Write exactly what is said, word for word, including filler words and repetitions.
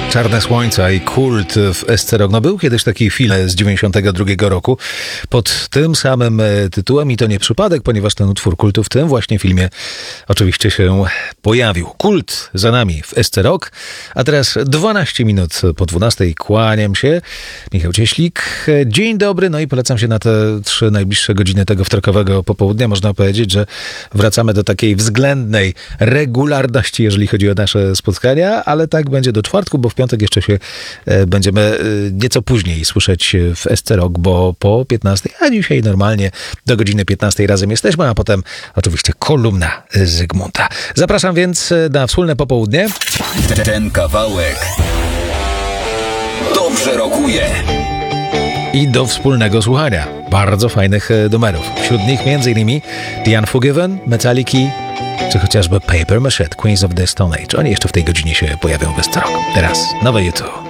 Czarne Słońca i Kult w S C Rock. No był kiedyś taki film z dziewięćdziesiątego drugiego roku pod tym samym tytułem i to nie przypadek, ponieważ ten utwór kultu w tym właśnie filmie oczywiście się pojawił. Kult za nami w S C Rock, a teraz dwanaście minut po dwunastej. Kłaniam się. Michał Cieślik. Dzień dobry, no i polecam się na te trzy najbliższe godziny tego wtorkowego popołudnia. Można powiedzieć, że wracamy do takiej względnej regularności, jeżeli chodzi o nasze spotkania, ale tak będzie do czwartku, bo w piątek jeszcze się e, będziemy e, nieco później słyszeć w S C Rock, bo po piętnastej, a dzisiaj normalnie do godziny piętnastej razem jesteśmy, a potem oczywiście kolumna Zygmunta. Zapraszam więc na wspólne popołudnie. Ten kawałek dobrze rokuje. I do wspólnego słuchania bardzo fajnych numerów. Wśród nich m.in. The Unforgiven, Metaliki, czy chociażby Paper Machete, Queens of the Stone Age. Oni jeszcze w tej godzinie się pojawią w S C Rock. Teraz nowe YouTube.